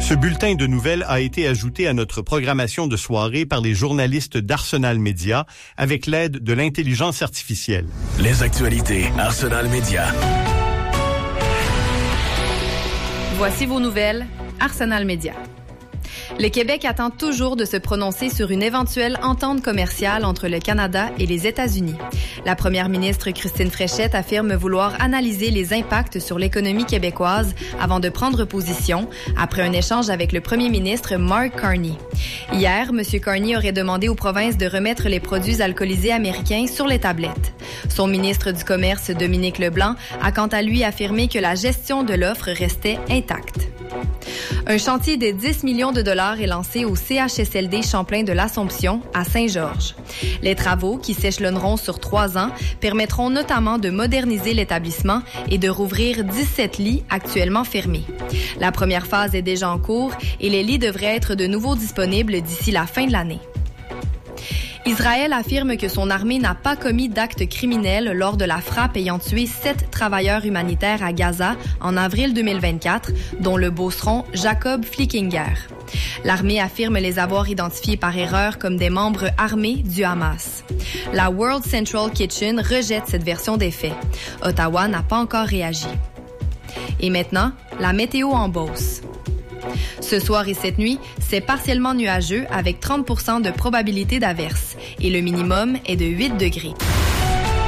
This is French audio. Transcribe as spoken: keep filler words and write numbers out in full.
Ce bulletin de nouvelles a été ajouté à notre programmation de soirée par les journalistes d'Arsenal Média avec l'aide de l'intelligence artificielle. Les actualités Arsenal Média. Voici vos nouvelles Arsenal Média. Le Québec attend toujours de se prononcer sur une éventuelle entente commerciale entre le Canada et les États-Unis. La première ministre Christine Fréchette affirme vouloir analyser les impacts sur l'économie québécoise avant de prendre position, après un échange avec le premier ministre Mark Carney. Hier, M. Carney aurait demandé aux provinces de remettre les produits alcoolisés américains sur les tablettes. Son ministre du Commerce, Dominique Leblanc, a quant à lui affirmé que la gestion de l'offre restait intacte. Un chantier de dix millions de dollars est lancé au C H S L D Champlain de l'Assomption, à Saint-Georges. Les travaux, qui s'échelonneront sur trois ans, permettront notamment de moderniser l'établissement et de rouvrir dix-sept lits actuellement fermés. La première phase est déjà en cours et les lits devraient être de nouveau disponibles d'ici la fin de l'année. Israël affirme que son armée n'a pas commis d'actes criminels lors de la frappe ayant tué sept travailleurs humanitaires à Gaza en avril deux mille vingt-quatre, dont le beauceron Jacob Flickinger. L'armée affirme les avoir identifiés par erreur comme des membres armés du Hamas. La World Central Kitchen rejette cette version des faits. Ottawa n'a pas encore réagi. Et maintenant, la météo en Beauce. Ce soir et cette nuit, c'est partiellement nuageux avec trente pour cent de probabilité d'averse et le minimum est de huit degrés.